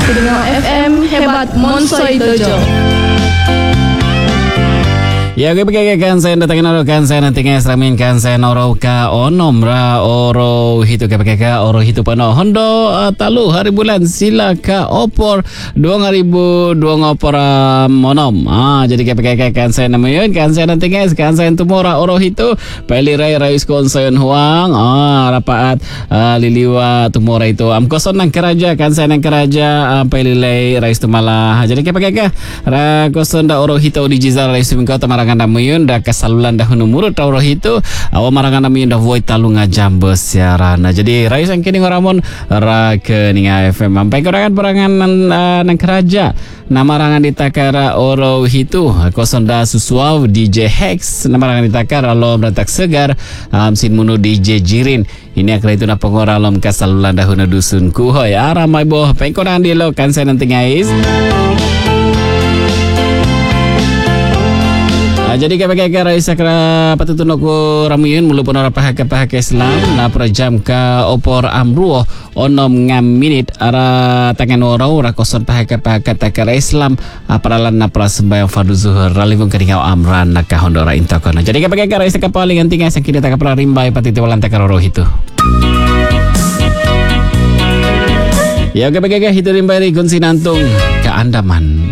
Pendengar FM Hebat Monsoy Dojo. Ya, gue kan saya datangin oro kan saya nanti ngesramin kan saya noro ka onom ra oro hitu ka oro hitu pano hondo talu hari bulan sila ka opor 2000 opor monom. Jadi kan saya namayon kan saya nanti nges kan saya tumora oro hitu peli rai rais konsen huang rapaat liliwa tumora itu koson nang keraja kan saya nang keraja peli rai rais tumala. Jadi ra koson da oro hitu di jizal rais tumingko tamara marangan namuyun da kasalulan dah numurut tawro itu awa marangan namuyun dah voi talunga jambe siarana. Jadi rais ang kini ngoramon ra ke ninga FM sampai korangan perangan nang keraja nama marangan ditakara oro itu kosonda susuaw DJ Hex nama marangan ditakara lo berantak segar sin munu DJ Jirin ini akra itu na pengora lom kasalulan dah dusun kuhoy aramai boh pengkoran di lo kan saya nanti guys. Jadi KPK Raisa kera patutunok ko ramuyun mulu pun ora pahak Islam na projam ka opor amruo onom ngam minit ara tangan orau ra koson pahak takara Islam aparalan na prasembayang fardu zuhur ralivung kadingau amran na ka hondora intakona. Jadi KPK Raisa ka paling antinga sang kini taka prarimbay patiti walan takara roh itu. Ya KPK hitu rimbay ri gunsinantung ka Andaman.